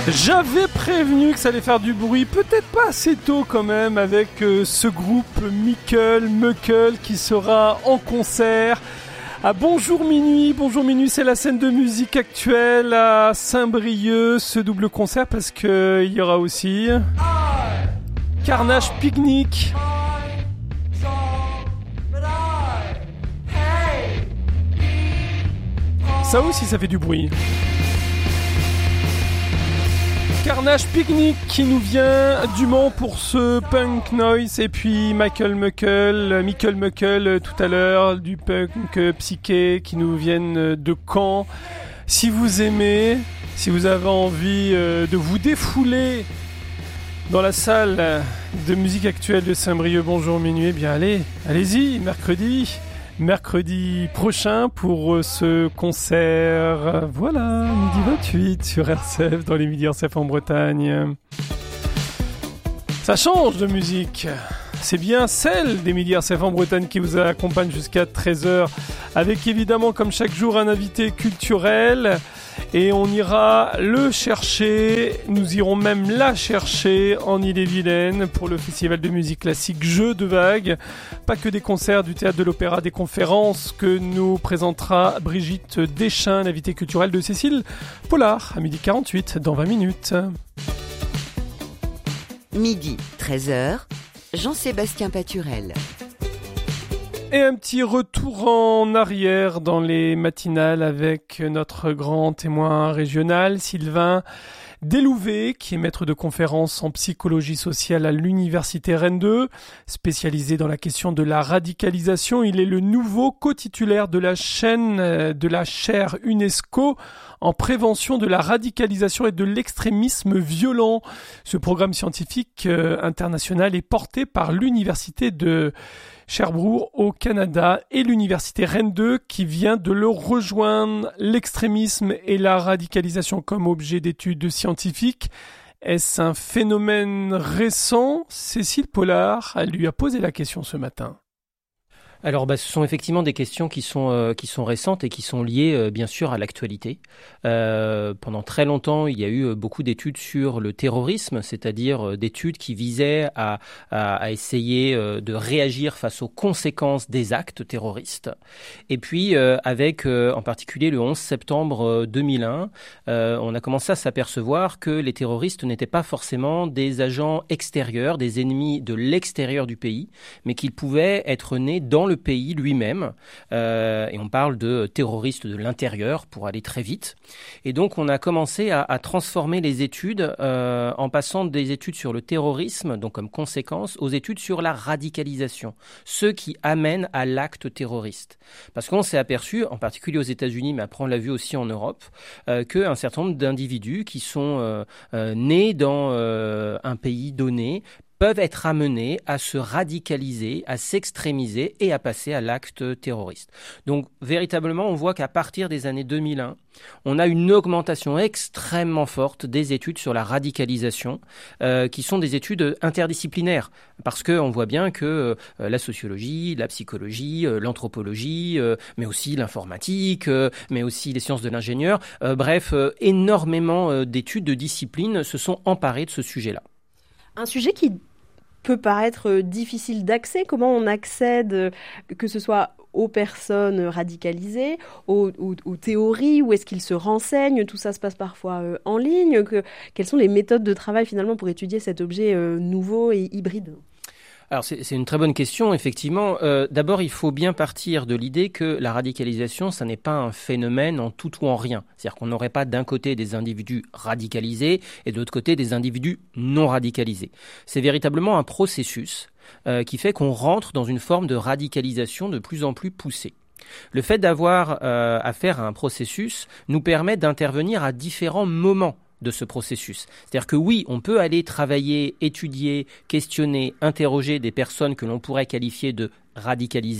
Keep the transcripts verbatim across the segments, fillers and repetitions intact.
J'avais prévenu que ça allait faire du bruit, peut-être pas assez tôt quand même, avec euh, ce groupe Mickle, Muckle qui sera en concert à Bonjour Minuit. Bonjour Minuit, c'est la scène de musique actuelle à Saint-Brieuc, ce double concert, parce qu'il y aura aussi Carnage Picnic. Ça aussi, ça fait du bruit. Carnage Picnic qui nous vient du Mans pour ce punk noise, et puis Michael Muckle, Michael Muckle tout à l'heure, du punk psyché qui nous viennent de Caen. Si vous aimez, si vous avez envie de vous défouler dans la salle de musique actuelle de Saint-Brieuc, Bonjour Minuit, eh bien allez, allez-y, mercredi. Mercredi prochain pour ce concert. Voilà, midi vingt-huit sur R C F, dans les midis R C F en Bretagne. Ça change de musique. C'est bien celle des midis R C F en Bretagne qui vous accompagne jusqu'à treize heures, avec évidemment comme chaque jour un invité culturel. Et on ira le chercher, nous irons même la chercher en Ille-et-Vilaine pour le festival de musique classique Jeux de Vagues. Pas que des concerts, du théâtre, de l'opéra, des conférences que nous présentera Brigitte Deschamps, l'invitée culturelle de Cécile Pollard, à midi quarante-huit, dans vingt minutes. Midi, treize heures, Jean-Sébastien Paturel. Et un petit retour en arrière dans les matinales avec notre grand témoin régional, Sylvain Delouvet, qui est maître de conférences en psychologie sociale à l'université Rennes deux, spécialisé dans la question de la radicalisation. Il est le nouveau co-titulaire de la chaîne de la chaire UNESCO en prévention de la radicalisation et de l'extrémisme violent. Ce programme scientifique euh, international est porté par l'université de Sherbrooke au Canada et l'université Rennes deux qui vient de le rejoindre. L'extrémisme et la radicalisation comme objet d'études scientifiques, est-ce un phénomène récent ? Cécile Pollard, elle lui a posé la question ce matin. Alors, bah, ce sont effectivement des questions qui sont euh, qui sont récentes et qui sont liées euh, bien sûr à l'actualité. Euh, pendant très longtemps, il y a eu beaucoup d'études sur le terrorisme, c'est-à-dire euh, d'études qui visaient à à, à essayer euh, de réagir face aux conséquences des actes terroristes. Et puis, euh, avec euh, en particulier le onze septembre deux mille un, euh, on a commencé à s'apercevoir que les terroristes n'étaient pas forcément des agents extérieurs, des ennemis de l'extérieur du pays, mais qu'ils pouvaient être nés dans le pays lui-même, euh, et on parle de terroristes de l'intérieur pour aller très vite. Et donc on a commencé à, à transformer les études euh, en passant des études sur le terrorisme, donc comme conséquence, aux études sur la radicalisation, ceux qui amènent à l'acte terroriste. Parce qu'on s'est aperçu, en particulier aux États-Unis, mais après on l'a vu aussi en Europe, euh, qu'un certain nombre d'individus qui sont euh, euh, nés dans euh, un pays donné peuvent être amenés à se radicaliser, à s'extrémiser et à passer à l'acte terroriste. Donc, véritablement, on voit qu'à partir des années deux mille un, on a une augmentation extrêmement forte des études sur la radicalisation, euh, qui sont des études interdisciplinaires, parce qu'on voit bien que euh, la sociologie, la psychologie, euh, l'anthropologie, euh, mais aussi l'informatique, euh, mais aussi les sciences de l'ingénieur, euh, bref, euh, énormément euh, d'études de disciplines se sont emparées de ce sujet-là. Un sujet qui peut paraître difficile d'accès. Comment on accède, que ce soit aux personnes radicalisées, aux, aux, aux théories, où est-ce qu'ils se renseignent? Tout ça se passe parfois euh, en ligne. Que, quelles sont les méthodes de travail finalement pour étudier cet objet euh, nouveau et hybride ? Alors c'est, c'est une très bonne question, effectivement. Euh, d'abord, il faut bien partir de l'idée que la radicalisation, ça n'est pas un phénomène en tout ou en rien. C'est-à-dire qu'on n'aurait pas d'un côté des individus radicalisés et de l'autre côté des individus non radicalisés. C'est véritablement un processus euh, qui fait qu'on rentre dans une forme de radicalisation de plus en plus poussée. Le fait d'avoir euh, affaire à un processus nous permet d'intervenir à différents moments de ce processus. C'est-à-dire que oui, on peut aller travailler, étudier, questionner, interroger des personnes que l'on pourrait qualifier de radicalisées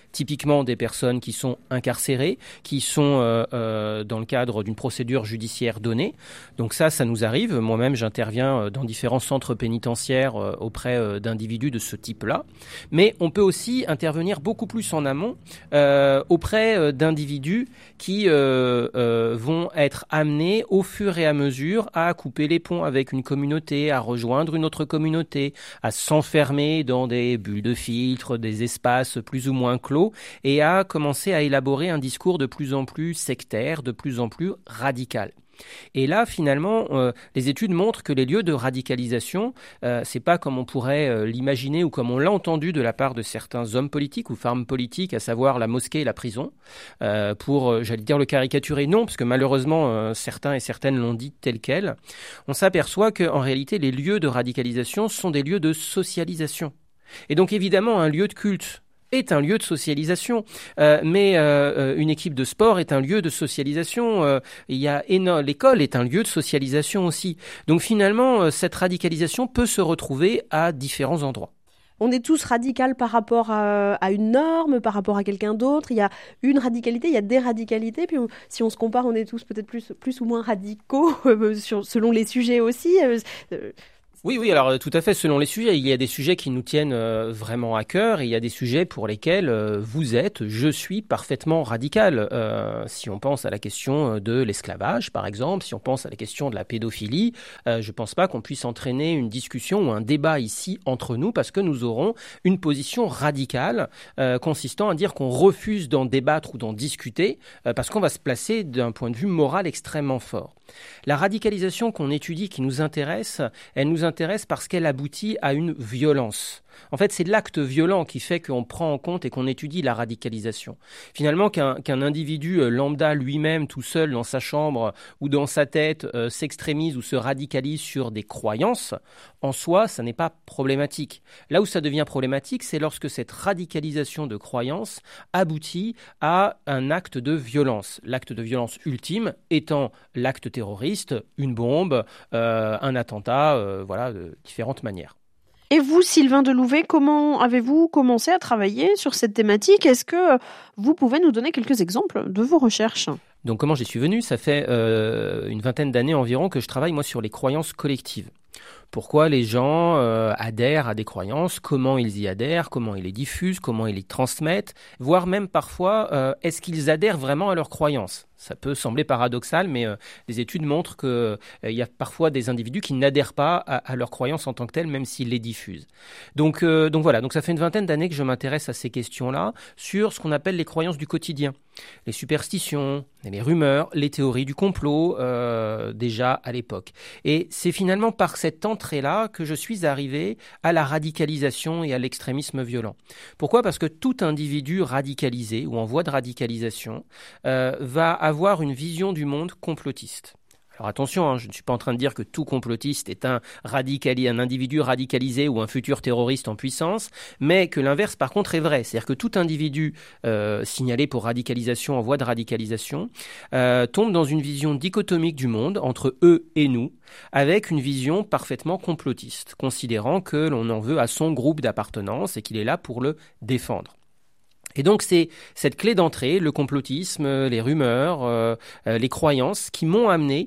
typiquement des personnes qui sont incarcérées, qui sont euh, euh, dans le cadre d'une procédure judiciaire donnée. Donc ça, ça nous arrive. Moi-même, j'interviens dans différents centres pénitentiaires euh, auprès euh, d'individus de ce type-là. Mais on peut aussi intervenir beaucoup plus en amont euh, auprès euh, d'individus qui euh, euh, vont être amenés au fur et à mesure à couper les ponts avec une communauté, à rejoindre une autre communauté, à s'enfermer dans des bulles de filtre, des espaces plus ou moins clos, et à commencer à élaborer un discours de plus en plus sectaire, de plus en plus radical. Et là, finalement, euh, les études montrent que les lieux de radicalisation, euh, c'est pas comme on pourrait euh, l'imaginer ou comme on l'a entendu de la part de certains hommes politiques ou femmes politiques, à savoir la mosquée et la prison, euh, pour, euh, j'allais dire, le caricaturer. Non, parce que malheureusement, euh, certains et certaines l'ont dit tel quel. On s'aperçoit qu'en réalité, les lieux de radicalisation sont des lieux de socialisation. Et donc, évidemment, un lieu de culte est un lieu de socialisation, euh, mais euh, une équipe de sport est un lieu de socialisation. Euh, il y a éno- l'école est un lieu de socialisation aussi. Donc finalement, euh, cette radicalisation peut se retrouver à différents endroits. On est tous radicaux par rapport à, à une norme, par rapport à quelqu'un d'autre. Il y a une radicalité, il y a des radicalités. Puis on, si on se compare, on est tous peut-être plus, plus ou moins radicaux euh, sur, selon les sujets aussi. Euh, euh, Oui, oui, alors tout à fait, selon les sujets. Il y a des sujets qui nous tiennent euh, vraiment à cœur et il y a des sujets pour lesquels euh, vous êtes, je suis parfaitement radical. Euh, si on pense à la question de l'esclavage, par exemple, si on pense à la question de la pédophilie, euh, je ne pense pas qu'on puisse entraîner une discussion ou un débat ici entre nous parce que nous aurons une position radicale euh, consistant à dire qu'on refuse d'en débattre ou d'en discuter euh, parce qu'on va se placer d'un point de vue moral extrêmement fort. La radicalisation qu'on étudie, qui nous intéresse, elle nous intéresse parce qu'elle aboutit à une violence. En fait, c'est l'acte violent qui fait qu'on prend en compte et qu'on étudie la radicalisation. Finalement, qu'un, qu'un individu lambda lui-même, tout seul dans sa chambre ou dans sa tête, euh, s'extrémise ou se radicalise sur des croyances, en soi, ça n'est pas problématique. Là où ça devient problématique, c'est lorsque cette radicalisation de croyances aboutit à un acte de violence. L'acte de violence ultime étant l'acte terroriste, une bombe, euh, un attentat, euh, voilà, de différentes manières. Et vous, Sylvain Delouvet, comment avez-vous commencé à travailler sur cette thématique ? Est-ce que vous pouvez nous donner quelques exemples de vos recherches ? Donc comment j'y suis venu ? Ça fait euh, une vingtaine d'années environ que je travaille moi sur les croyances collectives. Pourquoi les gens euh, adhèrent à des croyances, comment ils y adhèrent, comment ils les diffusent, comment ils les transmettent, voire même parfois, euh, est-ce qu'ils adhèrent vraiment à leurs croyances ? Ça peut sembler paradoxal, mais euh, les études montrent qu'il euh, y a parfois des individus qui n'adhèrent pas à, à leurs croyances en tant que telles, même s'ils les diffusent. Donc, euh, donc voilà, donc ça fait une vingtaine d'années que je m'intéresse à ces questions-là, sur ce qu'on appelle les croyances du quotidien. Les superstitions, les rumeurs, les théories du complot, euh, déjà à l'époque. Et c'est finalement par cette entrée-là que je suis arrivé à la radicalisation et à l'extrémisme violent. Pourquoi ? Parce que tout individu radicalisé ou en voie de radicalisation euh, va avoir une vision du monde complotiste. Alors attention, hein, je ne suis pas en train de dire que tout complotiste est un, radicali- un individu radicalisé ou un futur terroriste en puissance, mais que l'inverse par contre est vrai. C'est-à-dire que tout individu euh, signalé pour radicalisation, en voie de radicalisation, euh, tombe dans une vision dichotomique du monde entre eux et nous, avec une vision parfaitement complotiste, considérant que l'on en veut à son groupe d'appartenance et qu'il est là pour le défendre. Et donc c'est cette clé d'entrée, le complotisme, les rumeurs, euh, euh, les croyances qui m'ont amené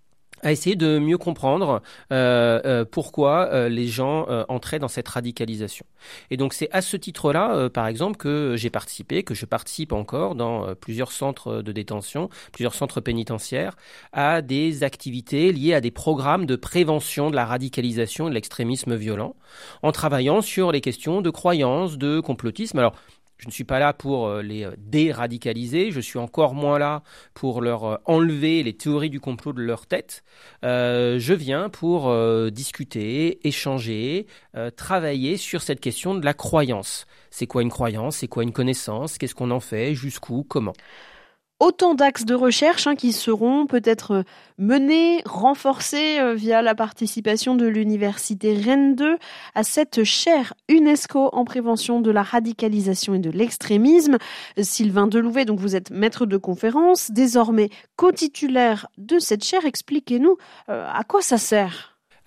à essayer de mieux comprendre euh, euh, pourquoi euh, les gens euh, entraient dans cette radicalisation. Et donc c'est à ce titre-là, euh, par exemple, que j'ai participé, que je participe encore dans euh, plusieurs centres de détention, plusieurs centres pénitentiaires, à des activités liées à des programmes de prévention de la radicalisation et de l'extrémisme violent, en travaillant sur les questions de croyances, de complotisme. Alors, je ne suis pas là pour les déradicaliser, je suis encore moins là pour leur enlever les théories du complot de leur tête. Euh, je viens pour euh, discuter, échanger, euh, travailler sur cette question de la croyance. C'est quoi une croyance ? C'est quoi une connaissance ? Qu'est-ce qu'on en fait ? Jusqu'où ? Comment ? Autant d'axes de recherche hein, qui seront peut-être menés, renforcés euh, via la participation de l'Université Rennes deux à cette chaire UNESCO en prévention de la radicalisation et de l'extrémisme. Sylvain Delouvet, donc vous êtes maître de conférence, désormais co-titulaire de cette chaire. Expliquez-nous euh, à quoi ça sert.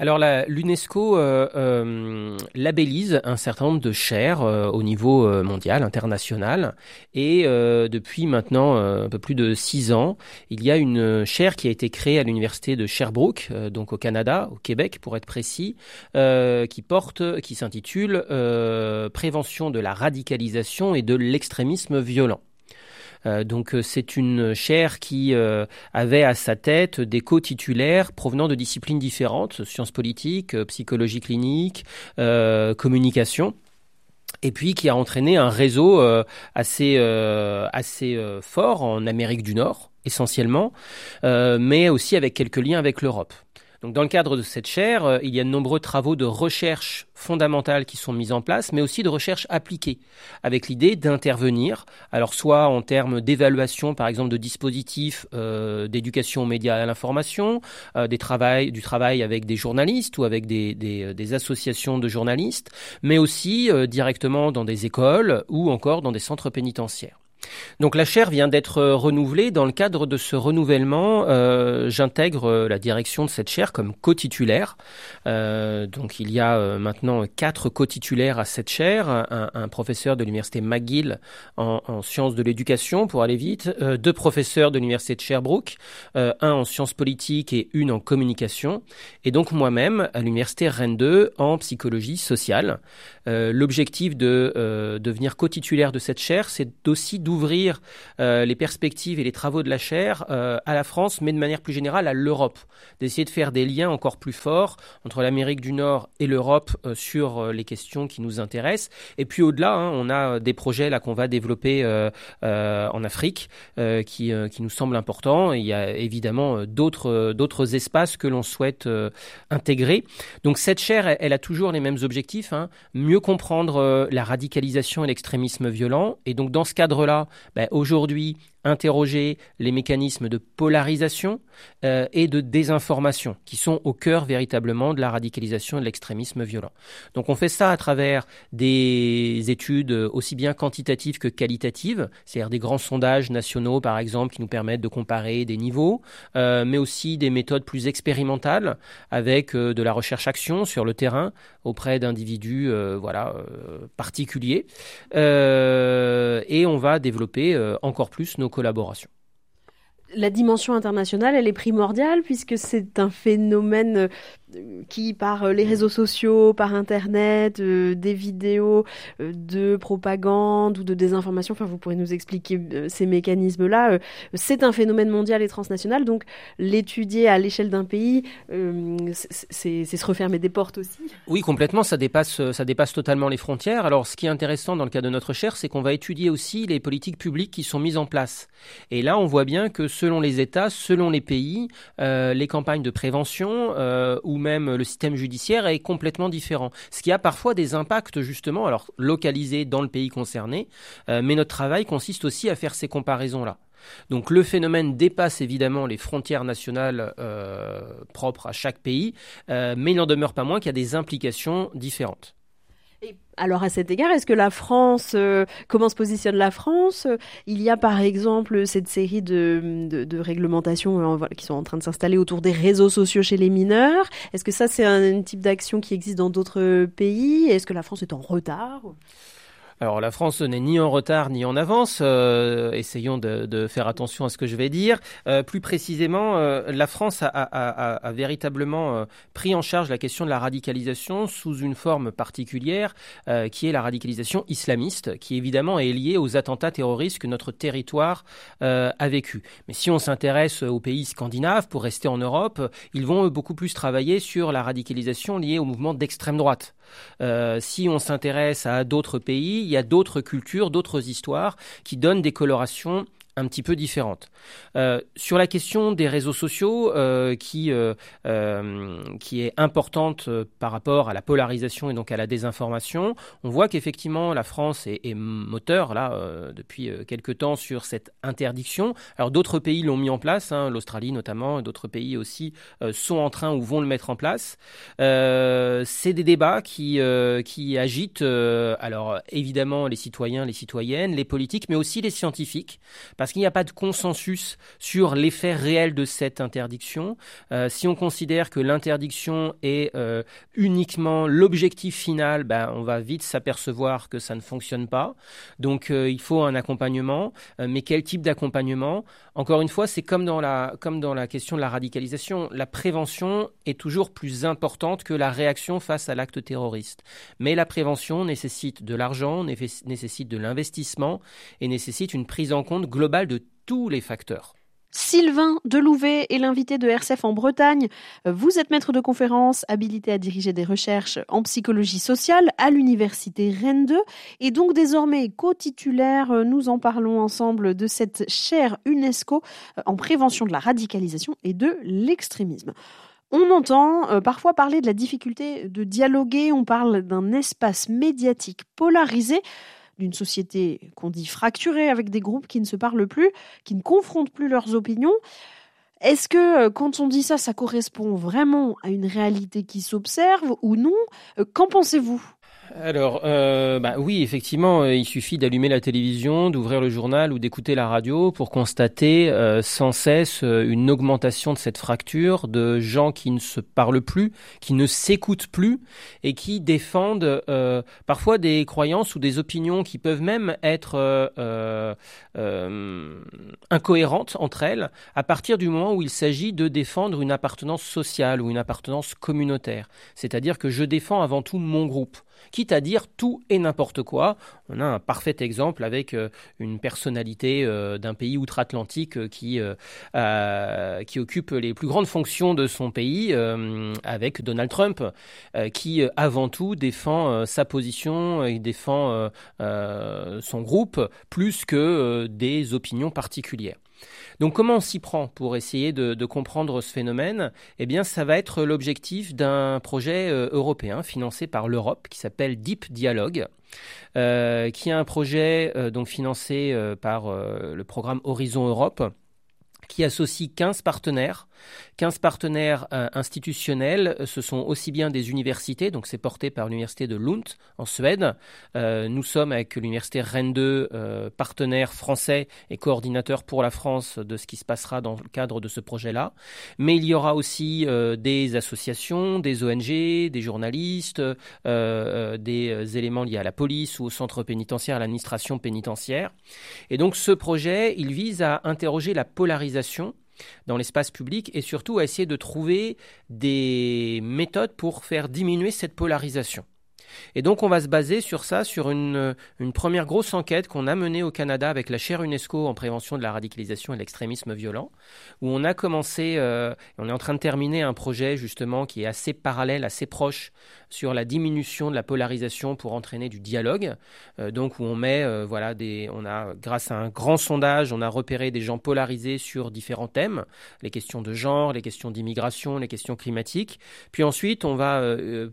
Alors la, l'UNESCO euh, euh, labellise un certain nombre de chaires euh, au niveau euh, mondial, international, et euh, depuis maintenant euh, un peu plus de six ans, il y a une chaire qui a été créée à l'université de Sherbrooke, euh, donc au Canada, au Québec pour être précis, euh, qui porte, qui s'intitule euh, Prévention de la radicalisation et de l'extrémisme violent. Euh, donc euh, c'est une chaire qui euh, avait à sa tête des co-titulaires provenant de disciplines différentes, sciences politiques, euh, psychologie clinique, euh, communication, et puis qui a entraîné un réseau euh, assez, euh, assez euh, fort en Amérique du Nord, essentiellement, euh, mais aussi avec quelques liens avec l'Europe. Donc, dans le cadre de cette chaire, euh, il y a de nombreux travaux de recherche fondamentale qui sont mis en place, mais aussi de recherche appliquée, avec l'idée d'intervenir, alors soit en termes d'évaluation, par exemple, de dispositifs euh, d'éducation aux médias et à l'information, euh, des travail, du travail avec des journalistes ou avec des, des, des associations de journalistes, mais aussi euh, directement dans des écoles ou encore dans des centres pénitentiaires. Donc la chaire vient d'être renouvelée. Dans le cadre de ce renouvellement, euh, j'intègre la direction de cette chaire comme co-titulaire. Euh, donc il y a euh, maintenant quatre co-titulaires à cette chaire, un, un professeur de l'université McGill en, en sciences de l'éducation, pour aller vite, euh, deux professeurs de l'université de Sherbrooke, euh, un en sciences politiques et une en communication, et donc moi-même à l'université Rennes deux en psychologie sociale. Euh, l'objectif de euh, devenir co-titulaire de cette chaire, c'est aussi d'ouvrir euh, les perspectives et les travaux de la chaire euh, à la France, mais de manière plus générale à l'Europe, d'essayer de faire des liens encore plus forts entre l'Amérique du Nord et l'Europe euh, sur euh, les questions qui nous intéressent. Et puis au-delà, hein, on a des projets là qu'on va développer euh, euh, en Afrique euh, qui, euh, qui nous semblent importants. Et il y a évidemment euh, d'autres, euh, d'autres espaces que l'on souhaite euh, intégrer. Donc cette chaire, elle, elle a toujours les mêmes objectifs, hein, mieux comprendre euh, la radicalisation et l'extrémisme violent. Et donc dans ce cadre-là, ben, aujourd'hui, interroger les mécanismes de polarisation euh, et de désinformation qui sont au cœur véritablement de la radicalisation et de l'extrémisme violent. Donc on fait ça à travers des études aussi bien quantitatives que qualitatives, c'est-à-dire des grands sondages nationaux par exemple qui nous permettent de comparer des niveaux, euh, mais aussi des méthodes plus expérimentales avec euh, de la recherche-action sur le terrain auprès d'individus euh, voilà, euh, particuliers. Euh, et on va développer euh, encore plus nos collaboration. La dimension internationale, elle est primordiale puisque c'est un phénomène qui, par les réseaux sociaux, par Internet, euh, des vidéos euh, de propagande ou de désinformation, enfin vous pourrez nous expliquer euh, ces mécanismes-là, euh, c'est un phénomène mondial et transnational, donc l'étudier à l'échelle d'un pays, euh, c'est, c'est se refermer des portes aussi. Oui, complètement, ça dépasse, ça dépasse totalement les frontières. Alors ce qui est intéressant dans le cas de notre chaire, c'est qu'on va étudier aussi les politiques publiques qui sont mises en place. Et là, on voit bien que selon les États, selon les pays, euh, les campagnes de prévention euh, ou même le système judiciaire est complètement différent. Ce qui a parfois des impacts justement, alors localisés dans le pays concerné, euh, mais notre travail consiste aussi à faire ces comparaisons-là. Donc le phénomène dépasse évidemment les frontières nationales euh, propres à chaque pays, euh, mais il n'en demeure pas moins qu'il y a des implications différentes. Et alors à cet égard, est-ce que la France, euh, comment se positionne la France ? Il y a par exemple cette série de, de, de réglementations euh, qui sont en train de s'installer autour des réseaux sociaux chez les mineurs. Est-ce que ça c'est un, un type d'action qui existe dans d'autres pays ? Est-ce que la France est en retard ? Alors la France n'est ni en retard ni en avance, euh, essayons de, de faire attention à ce que je vais dire. Euh, plus précisément, euh, la France a, a, a, a véritablement euh, pris en charge la question de la radicalisation sous une forme particulière euh, qui est la radicalisation islamiste, qui évidemment est liée aux attentats terroristes que notre territoire euh, a vécu. Mais si on s'intéresse aux pays scandinaves, pour rester en Europe, ils vont beaucoup plus travailler sur la radicalisation liée au mouvement d'extrême droite. Euh, si on s'intéresse à d'autres pays, il y a d'autres cultures, d'autres histoires qui donnent des colorations un petit peu différentes. Euh, sur la question des réseaux sociaux, euh, qui, euh, euh, qui est importante euh, par rapport à la polarisation et donc à la désinformation, on voit qu'effectivement la France est, est moteur là euh, depuis euh, quelque temps sur cette interdiction. Alors d'autres pays l'ont mis en place, hein, l'Australie notamment, et d'autres pays aussi euh, sont en train ou vont le mettre en place. Euh, c'est des débats qui, euh, qui agitent euh, alors évidemment les citoyens, les citoyennes, les politiques, mais aussi les scientifiques. parce qu'il n'y a pas de consensus sur l'effet réel de cette interdiction. Euh, si on considère que l'interdiction est euh, uniquement l'objectif final, ben, on va vite s'apercevoir que ça ne fonctionne pas. Donc euh, il faut un accompagnement, euh, mais quel type d'accompagnement ? Encore une fois, c'est comme dans la, comme dans la question de la radicalisation. La prévention est toujours plus importante que la réaction face à l'acte terroriste. Mais la prévention nécessite de l'argent, nécessite de l'investissement et nécessite une prise en compte globale de tous les facteurs. Sylvain Delouvet est l'invité de R C F en Bretagne. Vous êtes maître de conférence, habilité à diriger des recherches en psychologie sociale à l'université Rennes deux et donc désormais co-titulaire. Nous en parlons ensemble de cette chaire UNESCO en prévention de la radicalisation et de l'extrémisme. On entend euh, parfois parler de la difficulté de dialoguer, on parle d'un espace médiatique polarisé, d'une société qu'on dit fracturée, avec des groupes qui ne se parlent plus, qui ne confrontent plus leurs opinions. Est-ce que quand on dit ça, ça correspond vraiment à une réalité qui s'observe ou non ? Qu'en pensez-vous ? Alors, euh, bah oui, effectivement, il suffit d'allumer la télévision, d'ouvrir le journal ou d'écouter la radio pour constater euh, sans cesse une augmentation de cette fracture, de gens qui ne se parlent plus, qui ne s'écoutent plus et qui défendent euh, parfois des croyances ou des opinions qui peuvent même être euh, euh, incohérentes entre elles à partir du moment où il s'agit de défendre une appartenance sociale ou une appartenance communautaire. C'est-à-dire que je défends avant tout mon groupe, quitte à dire tout et n'importe quoi. On a un parfait exemple avec euh, une personnalité euh, d'un pays outre-Atlantique euh, qui, euh, euh, qui occupe les plus grandes fonctions de son pays, euh, avec Donald Trump, euh, qui euh, avant tout défend euh, sa position et défend euh, euh, son groupe plus que euh, des opinions particulières. Donc comment on s'y prend pour essayer de, de comprendre ce phénomène ? Eh bien, ça va être l'objectif d'un projet euh, européen financé par l'Europe qui s'appelle Deep Dialogue, euh, qui est un projet euh, donc financé euh, par euh, le programme Horizon Europe, qui associe quinze partenaires, quinze partenaires euh, institutionnels. Ce sont aussi bien des universités, donc c'est porté par l'université de Lund en Suède. Euh, nous sommes avec l'université Rennes deux, euh, partenaires français et coordinateurs pour la France de ce qui se passera dans le cadre de ce projet-là. Mais il y aura aussi euh, des associations, des O N G, des journalistes, euh, euh, des éléments liés à la police ou au centre pénitentiaire, à l'administration pénitentiaire. Et donc ce projet, il vise à interroger la polarisation dans l'espace public et surtout à essayer de trouver des méthodes pour faire diminuer cette polarisation. Et donc on va se baser sur ça, sur une, une première grosse enquête qu'on a menée au Canada avec la chaire UNESCO en prévention de la radicalisation et de l'extrémisme violent, où on a commencé, euh, on est en train de terminer un projet justement qui est assez parallèle, assez proche sur la diminution de la polarisation pour entraîner du dialogue. Euh, donc où on met, euh, voilà, des, on a grâce à un grand sondage, on a repéré des gens polarisés sur différents thèmes, les questions de genre, les questions d'immigration, les questions climatiques. Puis ensuite on va euh,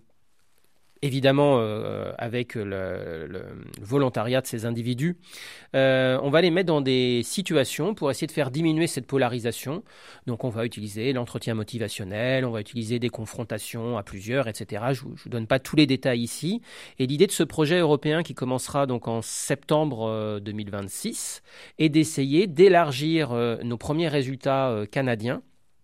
évidemment euh, avec le, le, le volontariat de ces individus, euh, on va les mettre dans des situations pour essayer de faire diminuer cette polarisation. Donc on va utiliser l'entretien motivationnel, on va utiliser des confrontations à plusieurs, et cetera. Je ne vous donne pas tous les détails ici. Et l'idée de ce projet européen qui commencera donc en septembre euh, deux mille vingt-six est d'essayer d'élargir euh, nos premiers résultats euh, canadiens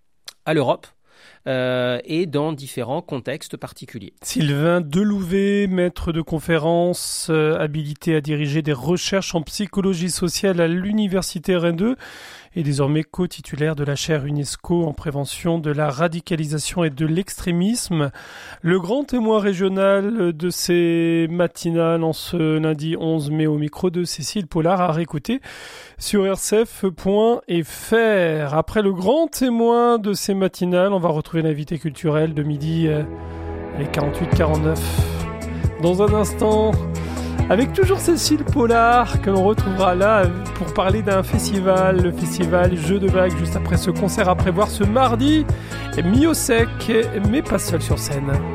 à l'Europe, Euh, et dans différents contextes particuliers. Sylvain Delouvet, maître de conférence, euh, habilité à diriger des recherches en psychologie sociale à l'université Rennes deux et désormais co-titulaire de la chaire UNESCO en prévention de la radicalisation et de l'extrémisme. Le grand témoin régional de ces matinales en ce lundi onze mai au micro de Cécile Pollard à réécouter sur r c f point f r. Après le grand témoin de ces matinales, on va retrouver l'invité culturel de midi euh, avec quarante-huit quarante-neuf. Dans un instant, avec toujours Cécile Pollard que l'on retrouvera là pour parler d'un festival, le festival Jeux de Vagues, juste après ce concert à prévoir ce mardi, mis au sec, mais pas seul sur scène.